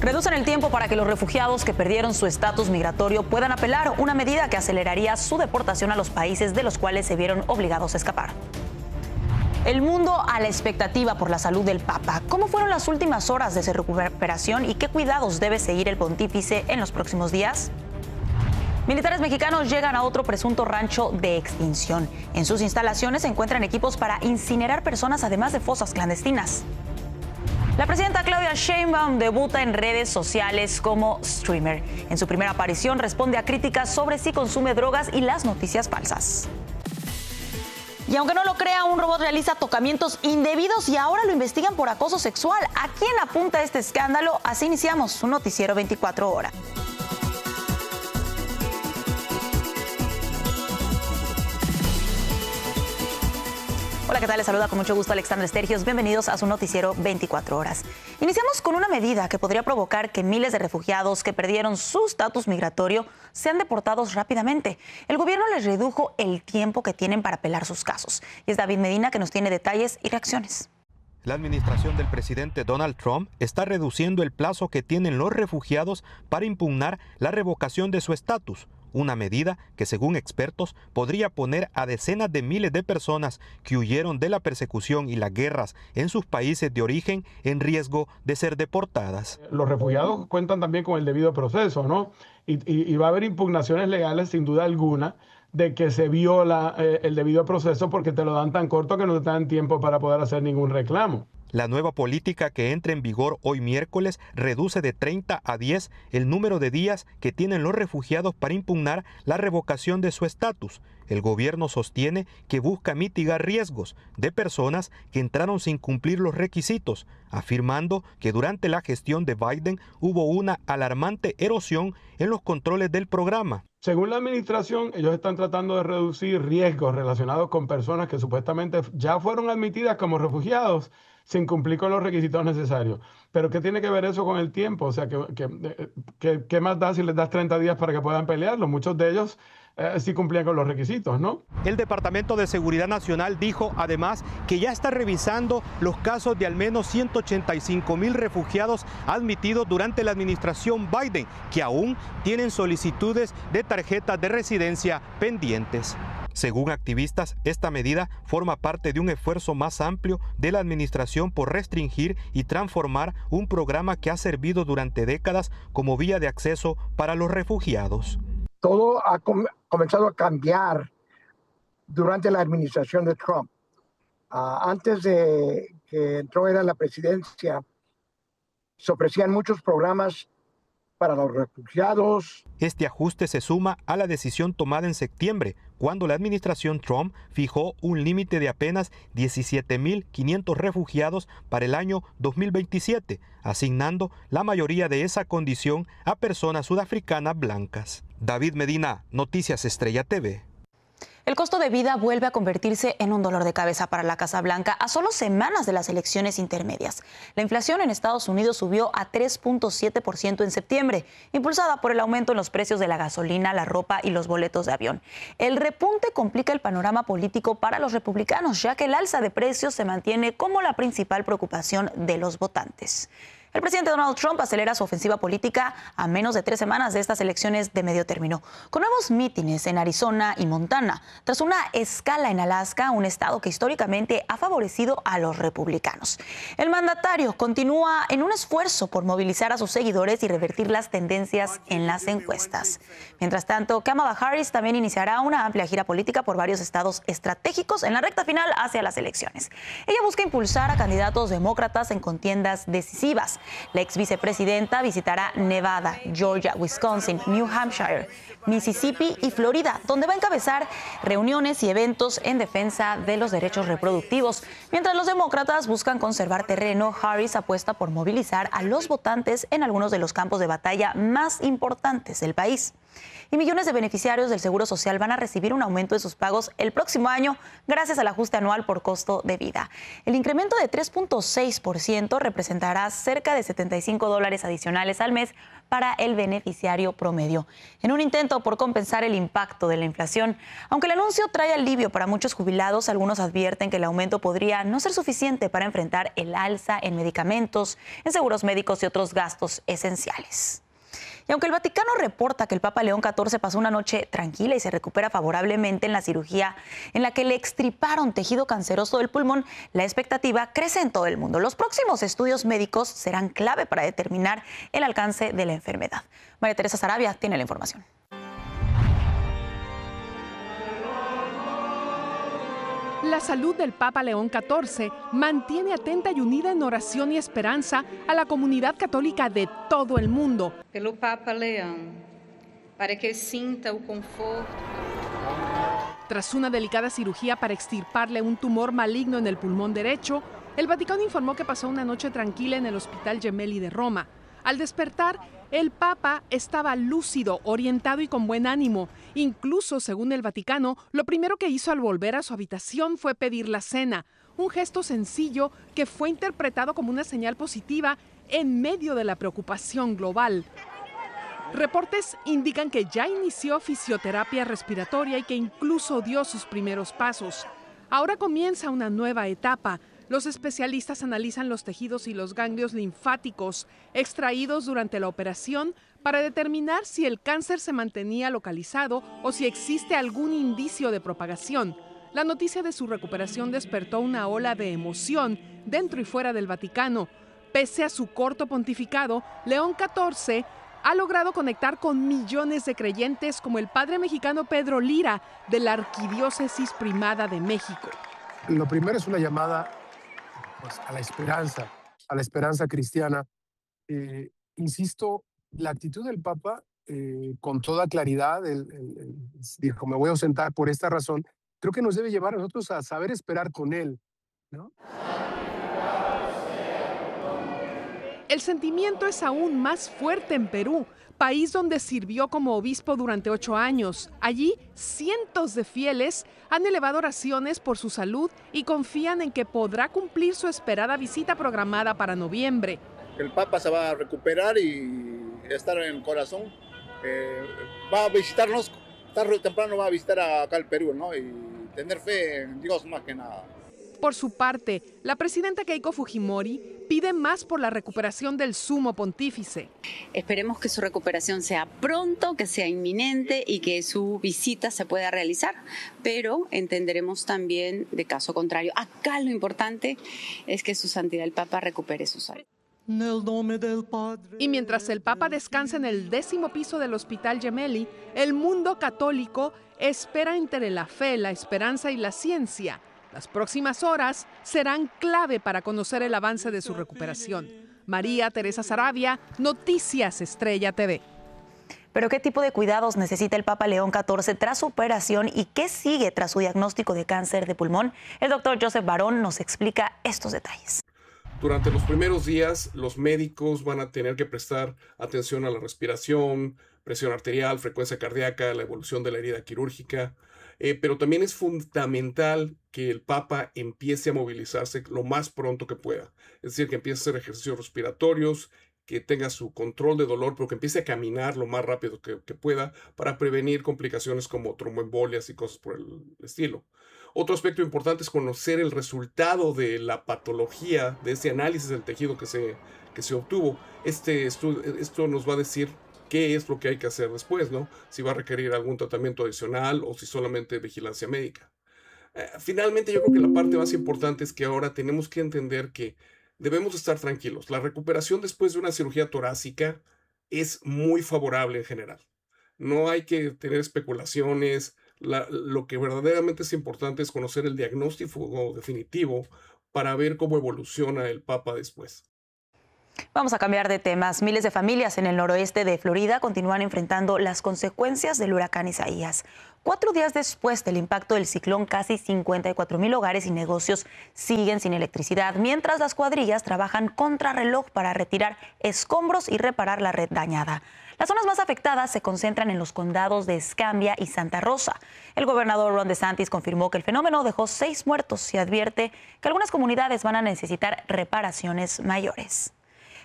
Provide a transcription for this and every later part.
Reducen el tiempo para que los refugiados que perdieron su estatus migratorio puedan apelar, una medida que aceleraría su deportación a los países de los cuales se vieron obligados a escapar. El mundo a la expectativa por la salud del Papa. ¿Cómo fueron las últimas horas de su recuperación y qué cuidados debe seguir el pontífice en los próximos días? Militares mexicanos llegan a otro presunto rancho de extinción. En sus instalaciones se encuentran equipos para incinerar personas, además de fosas clandestinas. La presidenta Claudia Sheinbaum debuta en redes sociales como streamer. En su primera aparición responde a críticas sobre si consume drogas y las noticias falsas. Y aunque no lo crea, un robot realiza tocamientos indebidos y ahora lo investigan por acoso sexual. ¿A quién apunta este escándalo? Así iniciamos un noticiero 24 horas. Hola, ¿qué tal? Les saluda con mucho gusto Alexandra Estergios. Bienvenidos a su noticiero 24 horas. Iniciamos con una medida que podría provocar que miles de refugiados que perdieron su estatus migratorio sean deportados rápidamente. El gobierno les redujo el tiempo que tienen para apelar sus casos. Y es David Medina que nos tiene detalles y reacciones. La administración del presidente Donald Trump está reduciendo el plazo que tienen los refugiados para impugnar la revocación de su estatus. Una medida que, según expertos, podría poner a decenas de miles de personas que huyeron de la persecución y las guerras en sus países de origen en riesgo de ser deportadas. Los refugiados cuentan también con el debido proceso, ¿no? Y va a haber impugnaciones legales, sin duda alguna, de que se viola el debido proceso porque te lo dan tan corto que no te dan tiempo para poder hacer ningún reclamo. La nueva política que entra en vigor hoy miércoles reduce de 30 a 10 el número de días que tienen los refugiados para impugnar la revocación de su estatus. El gobierno sostiene que busca mitigar riesgos de personas que entraron sin cumplir los requisitos, afirmando que durante la gestión de Biden hubo una alarmante erosión en los controles del programa. Según la administración, ellos están tratando de reducir riesgos relacionados con personas que supuestamente ya fueron admitidas como refugiados sin cumplir con los requisitos necesarios. Pero ¿qué tiene que ver eso con el tiempo? O sea, ¿qué más da si les das 30 días para que puedan pelearlo? Muchos de ellos sí cumplían con los requisitos, ¿no? El Departamento de Seguridad Nacional dijo además que ya está revisando los casos de al menos 185,000 refugiados admitidos durante la administración Biden, que aún tienen solicitudes de tarjetas de residencia pendientes. Según activistas, esta medida forma parte de un esfuerzo más amplio de la administración por restringir y transformar un programa que ha servido durante décadas como vía de acceso para los refugiados. Todo ha comenzado a cambiar durante la administración de Trump. Antes de que entró en la presidencia, se ofrecían muchos programas para los refugiados. Este ajuste se suma a la decisión tomada en septiembre, cuando la administración Trump fijó un límite de apenas 17,500 refugiados para el año 2027, asignando la mayoría de esa condición a personas sudafricanas blancas. David Medina, Noticias Estrella TV. El costo de vida vuelve a convertirse en un dolor de cabeza para la Casa Blanca a solo semanas de las elecciones intermedias. La inflación en Estados Unidos subió a 3.7% en septiembre, impulsada por el aumento en los precios de la gasolina, la ropa y los boletos de avión. El repunte complica el panorama político para los republicanos, ya que el alza de precios se mantiene como la principal preocupación de los votantes. El presidente Donald Trump acelera su ofensiva política a menos de 3 semanas de estas elecciones de medio término, con nuevos mítines en Arizona y Montana, tras una escala en Alaska, un estado que históricamente ha favorecido a los republicanos. El mandatario continúa en un esfuerzo por movilizar a sus seguidores y revertir las tendencias en las encuestas. Mientras tanto, Kamala Harris también iniciará una amplia gira política por varios estados estratégicos en la recta final hacia las elecciones. Ella busca impulsar a candidatos demócratas en contiendas decisivas. La ex vicepresidenta visitará Nevada, Georgia, Wisconsin, New Hampshire, Mississippi y Florida, donde va a encabezar reuniones y eventos en defensa de los derechos reproductivos. Mientras los demócratas buscan conservar terreno, Harris apuesta por movilizar a los votantes en algunos de los campos de batalla más importantes del país. Y millones de beneficiarios del Seguro Social van a recibir un aumento de sus pagos el próximo año gracias al ajuste anual por costo de vida. El incremento de 3.6% representará cerca cerca de $75 adicionales al mes para el beneficiario promedio, en un intento por compensar el impacto de la inflación. Aunque el anuncio trae alivio para muchos jubilados, algunos advierten que el aumento podría no ser suficiente para enfrentar el alza en medicamentos, en seguros médicos y otros gastos esenciales. Y aunque el Vaticano reporta que el Papa León XIV pasó una noche tranquila y se recupera favorablemente en la cirugía en la que le extirparon tejido canceroso del pulmón, la expectativa crece en todo el mundo. Los próximos estudios médicos serán clave para determinar el alcance de la enfermedad. María Teresa Sarabia tiene la información. La salud del Papa León XIV mantiene atenta y unida en oración y esperanza a la comunidad católica de todo el mundo. Pelo Papa Leão, para que sinta o conforto. Tras una delicada cirugía para extirparle un tumor maligno en el pulmón derecho, el Vaticano informó que pasó una noche tranquila en el Hospital Gemelli de Roma. Al despertar, el Papa estaba lúcido, orientado y con buen ánimo. Incluso, según el Vaticano, lo primero que hizo al volver a su habitación fue pedir la cena, un gesto sencillo que fue interpretado como una señal positiva en medio de la preocupación global. Reportes indican que ya inició fisioterapia respiratoria y que incluso dio sus primeros pasos. Ahora comienza una nueva etapa. Los especialistas analizan los tejidos y los ganglios linfáticos extraídos durante la operación para determinar si el cáncer se mantenía localizado o si existe algún indicio de propagación. La noticia de su recuperación despertó una ola de emoción dentro y fuera del Vaticano. Pese a su corto pontificado, León XIV ha logrado conectar con millones de creyentes como el padre mexicano Pedro Lira de la Arquidiócesis Primada de México. Lo primero es una llamada a la esperanza cristiana. Insisto, la actitud del Papa, con toda claridad, él dijo, me voy a ausentar por esta razón, creo que nos debe llevar a nosotros a saber esperar con él, ¿no? El sentimiento es aún más fuerte en Perú, país donde sirvió como obispo durante 8 años. Allí, cientos de fieles han elevado oraciones por su salud y confían en que podrá cumplir su esperada visita programada para noviembre. El Papa se va a recuperar y estar en el corazón. Va a visitarnos, tarde o temprano va a visitar acá al Perú, ¿no? Y tener fe en Dios más que nada. Por su parte, la presidenta Keiko Fujimori pide más por la recuperación del sumo pontífice. Esperemos que su recuperación sea pronto, que sea inminente y que su visita se pueda realizar, pero entenderemos también de caso contrario. Acá lo importante es que su santidad el Papa recupere su salud. Y mientras el Papa descansa en el 10º piso del Hospital Gemelli, el mundo católico espera entre la fe, la esperanza y la ciencia. Las próximas horas serán clave para conocer el avance de su recuperación. María Teresa Sarabia, Noticias Estrella TV. ¿Pero qué tipo de cuidados necesita el Papa León XIV tras su operación y qué sigue tras su diagnóstico de cáncer de pulmón? El doctor Joseph Barón nos explica estos detalles. Durante los primeros días, los médicos van a tener que prestar atención a la respiración, presión arterial, frecuencia cardíaca, la evolución de la herida quirúrgica. Pero también es fundamental que el Papa empiece a movilizarse lo más pronto que pueda. Es decir, que empiece a hacer ejercicios respiratorios, que tenga su control de dolor, pero que empiece a caminar lo más rápido que pueda para prevenir complicaciones como tromboembolias y cosas por el estilo. Otro aspecto importante es conocer el resultado de la patología, de ese análisis del tejido que se obtuvo. Esto nos va a decir qué es lo que hay que hacer después, ¿no? Si va a requerir algún tratamiento adicional o si solamente vigilancia médica. Finalmente, yo creo que la parte más importante es que ahora tenemos que entender que debemos estar tranquilos. La recuperación después de una cirugía torácica es muy favorable en general. No hay que tener especulaciones. Lo que verdaderamente es importante es conocer el diagnóstico definitivo para ver cómo evoluciona el Papa después. Vamos a cambiar de temas. Miles de familias en el noroeste de Florida continúan enfrentando las consecuencias del huracán Isaías. 4 días después del impacto del ciclón, casi 54,000 hogares y negocios siguen sin electricidad, mientras las cuadrillas trabajan contrarreloj para retirar escombros y reparar la red dañada. Las zonas más afectadas se concentran en los condados de Escambia y Santa Rosa. El gobernador Ron DeSantis confirmó que el fenómeno dejó 6 muertos y advierte que algunas comunidades van a necesitar reparaciones mayores.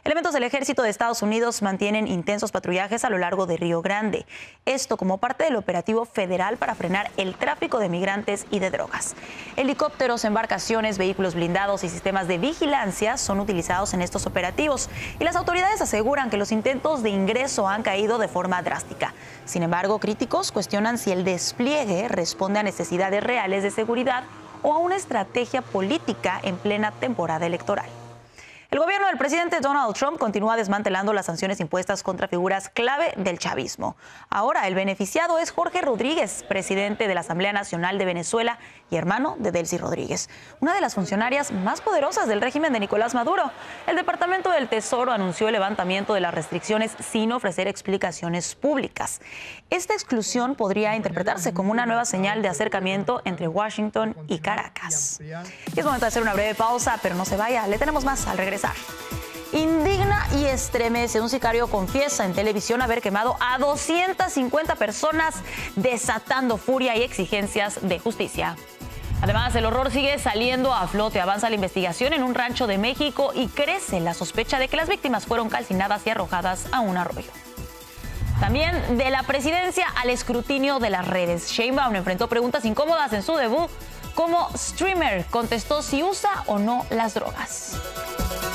Elementos del Ejército de Estados Unidos mantienen intensos patrullajes a lo largo de Río Grande. Esto como parte del operativo federal para frenar el tráfico de migrantes y de drogas. Helicópteros, embarcaciones, vehículos blindados y sistemas de vigilancia son utilizados en estos operativos y las autoridades aseguran que los intentos de ingreso han caído de forma drástica. Sin embargo, críticos cuestionan si el despliegue responde a necesidades reales de seguridad o a una estrategia política en plena temporada electoral. El gobierno del presidente Donald Trump continúa desmantelando las sanciones impuestas contra figuras clave del chavismo. Ahora el beneficiado es Jorge Rodríguez, presidente de la Asamblea Nacional de Venezuela y hermano de Delcy Rodríguez, una de las funcionarias más poderosas del régimen de Nicolás Maduro. El Departamento del Tesoro anunció el levantamiento de las restricciones sin ofrecer explicaciones públicas. Esta exclusión podría interpretarse como una nueva señal de acercamiento entre Washington y Caracas. Y es momento de hacer una breve pausa, pero no se vaya, le tenemos más al regresar. Indigna y estremece. Un sicario confiesa en televisión haber quemado a 250 personas, desatando furia y exigencias de justicia. Además, el horror sigue saliendo a flote. Avanza la investigación en un rancho de México y crece la sospecha de que las víctimas fueron calcinadas y arrojadas a un arroyo. También de la presidencia al escrutinio de las redes. Sheinbaum enfrentó preguntas incómodas en su debut como streamer. Contestó si usa o no las drogas.